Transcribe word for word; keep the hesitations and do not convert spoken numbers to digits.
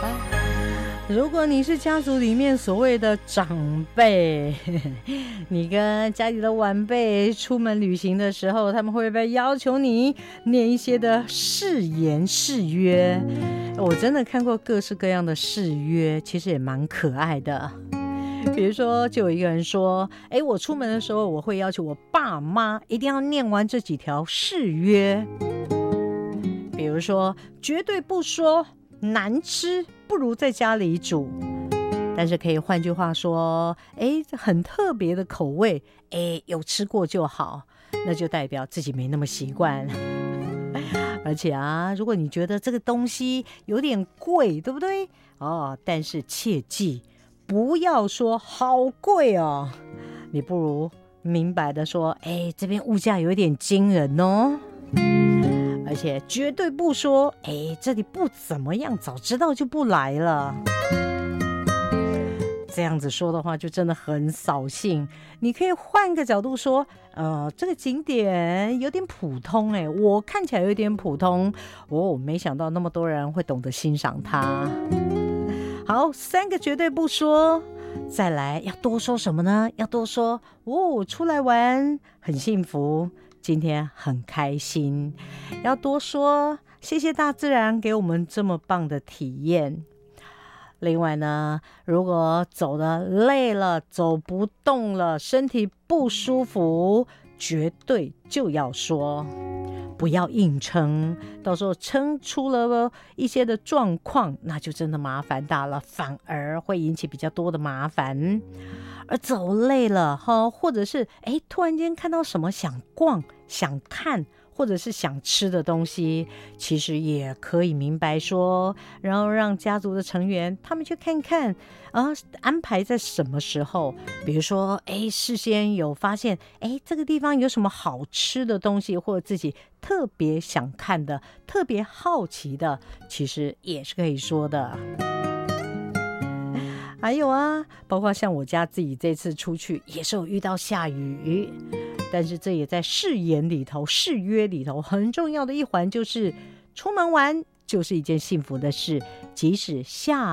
如果你是家族里面所谓的长辈，你跟家里的晚辈出门旅行的时候，他们会不会要求你念一些的誓言誓约？我真的看过各式各样的誓约，其实也蛮可爱的。比如说，就有一个人说：哎，我出门的时候，我会要求我爸妈一定要念完这几条誓约。比如说，绝对不说难吃不如在家里煮，但是可以换句话说，哎，很特别的口味，哎，有吃过就好，那就代表自己没那么习惯。而且啊，如果你觉得这个东西有点贵，对不对？哦，但是切记不要说好贵哦，你不如明白的说，哎，这边物价有点惊人哦。而且绝对不说，哎，这里不怎么样，早知道就不来了。这样子说的话，就真的很扫兴。你可以换个角度说，呃，这个景点有点普通，哎，我看起来有点普通，哦，没想到那么多人会懂得欣赏它。好，三个绝对不说。再来要多说什么呢？要多说，哦，出来玩很幸福，今天很开心。要多说谢谢大自然给我们这么棒的体验。另外呢，如果走得累了，走不动了，身体不舒服，绝对就要说，不要硬撑，到时候撑出了一些的状况，那就真的麻烦大了，反而会引起比较多的麻烦。而走累了或者是哎突然间看到什么想逛想看或者是想吃的东西，其实也可以明白说，然后让家族的成员他们去看看啊，安排在什么时候。比如说哎，事先有发现哎这个地方有什么好吃的东西，或者自己特别想看的特别好奇的，其实也是可以说的。还有啊，包括像我家自己这次出去也是有遇到下雨，但是这也在誓言里头誓约里头很重要的一环，就是出门玩就是一件幸福的事，即使下